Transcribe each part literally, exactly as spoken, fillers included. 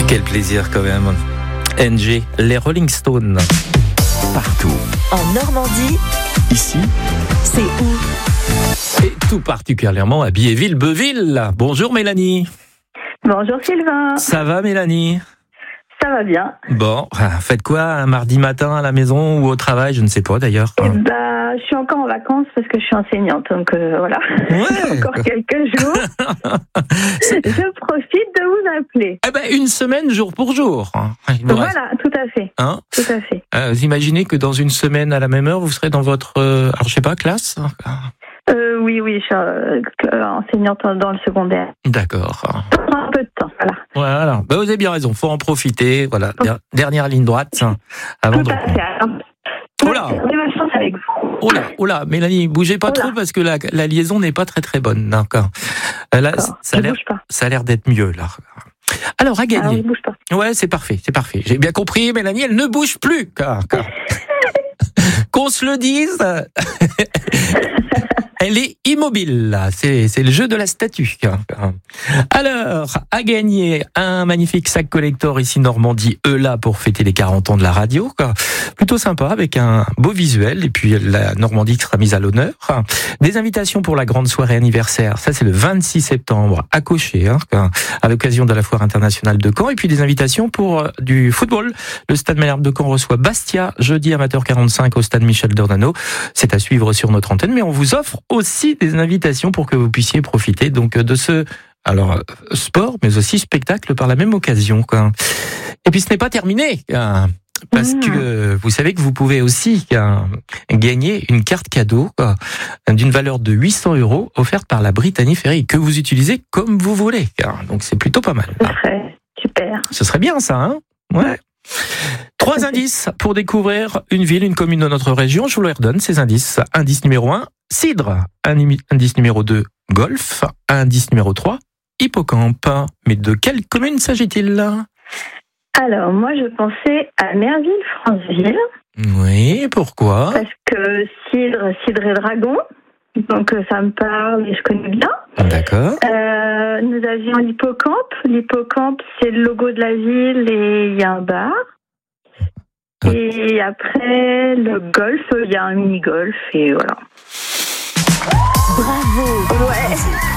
Quel plaisir quand même. N G, les Rolling Stones. Partout. En Normandie. Ici. C'est où? Et tout particulièrement à Biéville-Beuville. Bonjour Mélanie. Bonjour Sylvain. Ça va Mélanie? Ça va bien. Bon, faites quoi un mardi matin à la maison ou au travail? Je ne sais pas d'ailleurs. Eh ben, je suis encore en vacances parce que je suis enseignante, donc euh, voilà. Ouais. Encore quelques jours. Je profite de vous appeler. Eh ben, une semaine jour pour jour. Il nous reste- Voilà, tout à fait. Hein Tout à fait. Euh, vous imaginez que dans une semaine à la même heure, vous serez dans votre, euh, alors je sais pas, classe? Euh, oui, oui, je suis euh, enseignante dans le secondaire. D'accord. Ça prend un peu de temps, voilà. Voilà. Ben, vous avez bien raison. Faut en profiter. Voilà. Der- Dernière ligne droite. hein, Avant Tout de... à fait. Alors, Oh là. j'ai ma chance avec vous. Oh là, oh là, Mélanie, bougez pas Oh là. trop parce que la, la liaison n'est pas très très bonne. D'accord. Euh, Là, D'accord. ça a Je l'air, bouge pas. ça a l'air d'être mieux là. Alors à Alors, je gagner. bouge pas. Ouais, c'est parfait, c'est parfait. J'ai bien compris, Mélanie, elle ne bouge plus. Car- car- Qu'on se le dise. Elle est immobile, là. C'est, c'est le jeu de la statue. Alors, à gagner un magnifique sac collector ici Normandie, eux là, pour fêter les quarante ans de la radio. Quoi. Plutôt sympa, avec un beau visuel, et puis la Normandie qui sera mise à l'honneur. Des invitations pour la grande soirée anniversaire, ça c'est le vingt-six septembre, à Cochet, hein, à l'occasion de la foire internationale de Caen, et puis des invitations pour euh, du football. Le stade Malherbe de Caen reçoit Bastia, jeudi amateur quarante-cinq au stade Michel Dornano. C'est à suivre sur notre antenne, mais on vous offre aussi des invitations pour que vous puissiez profiter donc de ce alors sport, mais aussi spectacle par la même occasion. Quoi. Et puis ce n'est pas terminé, hein, parce Mmh. que euh, vous savez que vous pouvez aussi hein, gagner une carte cadeau quoi, d'une valeur de huit cents euros offerte par la Brittany Ferry que vous utilisez comme vous voulez. Hein. Donc c'est plutôt pas mal. Ce serait super. Ce serait bien ça, hein? Ouais. Trois indices pour découvrir une ville, une commune de notre région. Je vous les redonne, ces indices. Indice numéro un, cidre. Indice numéro deux, golf. Indice numéro trois, hippocampe. Mais de quelle commune s'agit-il? Alors, moi, je pensais à Merville-Franceville, Oui, pourquoi? parce que cidre, cidre et dragon, donc euh, ça me parle et je connais bien. D'accord. Euh, nous avions l'hippocampe. L'hippocampe, c'est le logo de la ville et il y a un bar. Et après, le golf, il y a un mini-golf et voilà. Bravo. Ouais.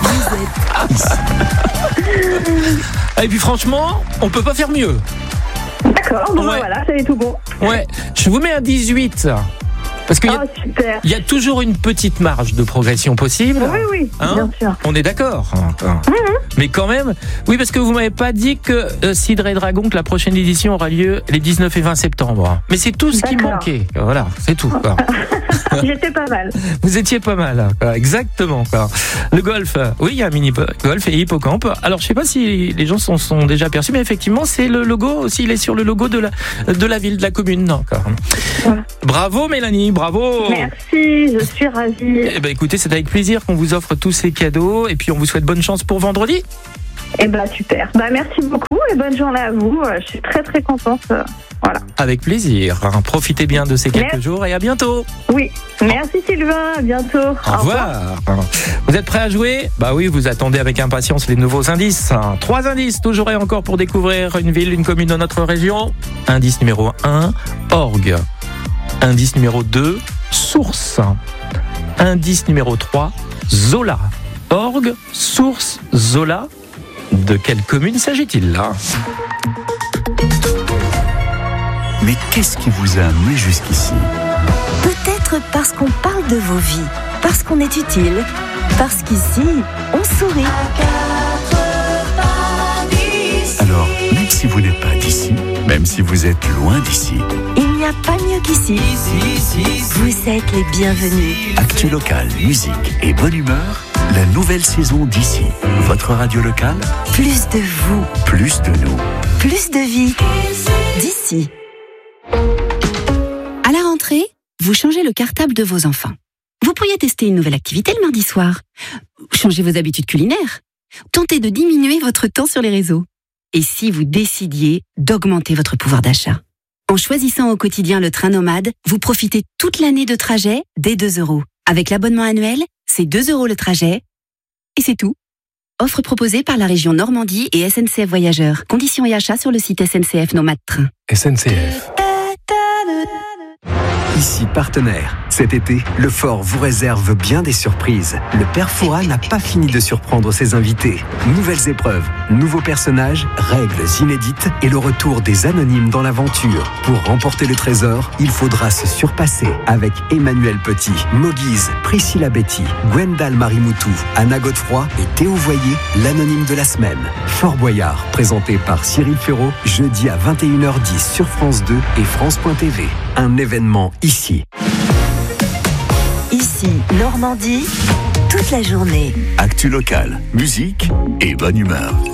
Et puis franchement, on peut pas faire mieux. D'accord, bon Ouais. voilà, c'est tout bon. Ouais, je vous mets un dix-huit. Parce qu'il y a, Oh, super. il y a toujours une petite marge de progression possible. Oui, oui, Hein bien sûr. On est d'accord. Mais quand même, oui, parce que vous m'avez pas dit que euh, Cidre et Dragon, que la prochaine édition aura lieu les dix-neuf et vingt septembre. Mais c'est tout ce qui D'accord. manquait. Voilà, c'est tout. Quoi. J'étais pas mal. Vous étiez pas mal. Quoi. Exactement. Quoi. Le golf, euh, oui, il y a un mini golf et hippocampe. Alors, je sais pas si les gens sont, sont déjà aperçus, mais effectivement, c'est le logo aussi. Il est sur le logo de la de la ville, de la commune. Non, quoi. Voilà. Bravo, Mélanie. Bravo. Merci, je suis ravie. Eh ben, écoutez, c'est avec plaisir qu'on vous offre tous ces cadeaux et puis on vous souhaite bonne chance pour vendredi. Eh ben super. Bah merci beaucoup et bonne journée à vous. Euh, Je suis très très contente. Euh, Voilà. Avec plaisir. Profitez bien de ces quelques Merci. jours et à bientôt. Oui. Merci Sylvain. À bientôt. Au revoir. Vous êtes prêts à jouer? Bah oui, vous attendez avec impatience les nouveaux indices. Trois indices, toujours et encore pour découvrir une ville, une commune de notre région. Indice numéro un, orgue. Indice numéro deux, source. Indice numéro trois, Zola. Orgue, source, Zola. De quelle commune s'agit-il là? Mais qu'est-ce qui vous a amené jusqu'ici? Peut-être parce qu'on parle de vos vies, parce qu'on est utile, parce qu'ici, on sourit. Alors, même si vous n'êtes pas d'ici, même si vous êtes loin d'ici, Il n'y a pas mieux qu'ici. Vous êtes les bienvenus. actu local, musique et bonne humeur, la nouvelle saison d'ici. Votre radio locale, Plus de vous, plus de nous. plus de vie. D'ici. À la rentrée, vous changez le cartable de vos enfants. Vous pourriez tester une nouvelle activité le mardi soir. Changez vos habitudes culinaires. Tentez de diminuer votre temps sur les réseaux. Et si vous décidiez d'augmenter votre pouvoir d'achat? En choisissant au quotidien le train nomade, vous profitez toute l'année de trajet dès deux euros. Avec l'abonnement annuel, c'est deux euros le trajet. Et c'est tout. Offre proposée par la région Normandie et S N C F Voyageurs. Conditions et achats sur le site S N C F Nomade Train. S N C F. Ici partenaire. Cet été, le Fort vous réserve bien des surprises. Le Père Fouras n'a pas fini de surprendre ses invités. Nouvelles épreuves, nouveaux personnages, règles inédites et le retour des anonymes dans l'aventure. Pour remporter le trésor, il faudra se surpasser avec Emmanuel Petit, Moguise, Priscilla Betty, Gwendal Marimoutou, Anna Godefroy et Théo Voyer, l'anonyme de la semaine. Fort Boyard, présenté par Cyril Ferraud, jeudi à vingt et une heures dix sur France deux et France point T V. Un événement ici. Ici, Normandie, toute la journée. Actu locale, musique et bonne humeur.